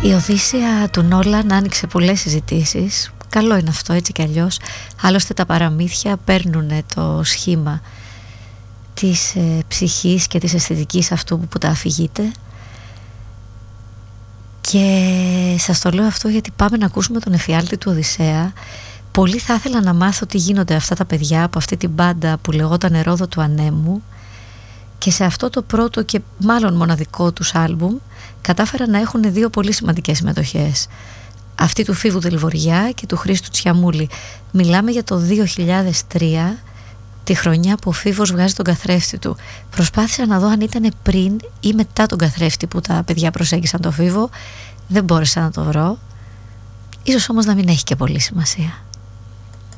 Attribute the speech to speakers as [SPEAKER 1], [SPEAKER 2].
[SPEAKER 1] Η Οδύσσεια του Νόλαν άνοιξε πολλές συζητήσεις. Καλό είναι αυτό, έτσι κι αλλιώς. Άλλωστε τα παραμύθια παίρνουν το σχήμα της ψυχής και της αισθητικής αυτού που τα αφηγείται. Και σας το λέω αυτό γιατί πάμε να ακούσουμε τον εφιάλτη του Οδυσσέα. Πολύ θα ήθελα να μάθω τι γίνονται αυτά τα παιδιά από αυτή την μπάντα που λεγόταν Ρόδο του Ανέμου, και σε αυτό το πρώτο και μάλλον μοναδικό τους άλμπουμ κατάφεραν να έχουν δύο πολύ σημαντικές συμμετοχές. Αυτή του Φίβου Δελβοριά και του Χρήστου Τσιαμούλη. Μιλάμε για το 2003, τη χρονιά που ο Φίβος βγάζει τον καθρέφτη του. Προσπάθησα να δω αν ήταν πριν ή μετά τον καθρέφτη που τα παιδιά προσέγγισαν τον Φίβο. Δεν μπόρεσα να το βρω. Ίσως όμως να μην έχει και πολύ σημασία.